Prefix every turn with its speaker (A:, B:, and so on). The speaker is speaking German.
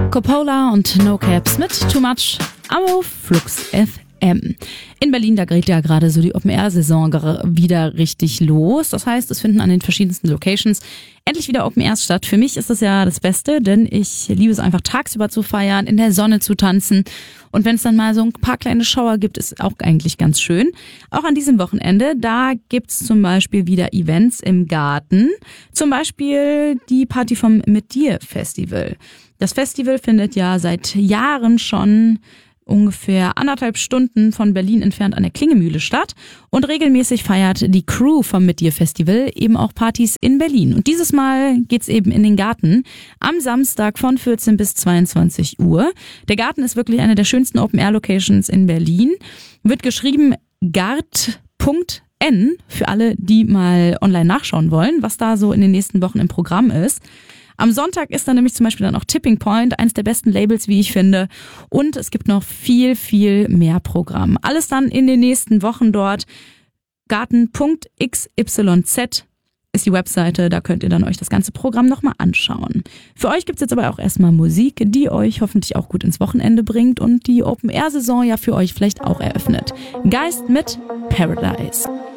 A: Coppola und No Caps mit Too Much auf Flux FM. In Berlin, da geht ja gerade so die Open-Air-Saison wieder richtig los. Das heißt, es finden an den verschiedensten Locations endlich wieder Open-Airs statt. Für mich ist das ja das Beste, denn ich liebe es einfach tagsüber zu feiern, in der Sonne zu tanzen. Und wenn es dann mal so ein paar kleine Schauer gibt, ist auch eigentlich ganz schön. Auch an diesem Wochenende, da gibt's zum Beispiel wieder Events im Garten. Zum Beispiel die Party vom Mit Dir Festival. Das Festival findet ja seit Jahren schon ungefähr 1,5 Stunden von Berlin entfernt an der Klingemühle statt. Und regelmäßig feiert die Crew vom Mit Dir Festival eben auch Partys in Berlin. Und dieses Mal geht's eben in den Garten am Samstag von 14 bis 22 Uhr. Der Garten ist wirklich eine der schönsten Open-Air-Locations in Berlin. Wird geschrieben gart.n für alle, die mal online nachschauen wollen, was da so in den nächsten Wochen im Programm ist. Am Sonntag ist dann nämlich zum Beispiel dann auch Tipping Point, eins der besten Labels, wie ich finde. Und es gibt noch viel, viel mehr Programm. Alles dann in den nächsten Wochen dort. Garten.xyz ist die Webseite, da könnt ihr dann euch das ganze Programm nochmal anschauen. Für euch gibt's jetzt aber auch erstmal Musik, die euch hoffentlich auch gut ins Wochenende bringt und die Open-Air-Saison ja für euch vielleicht auch eröffnet. Geist mit Paradise.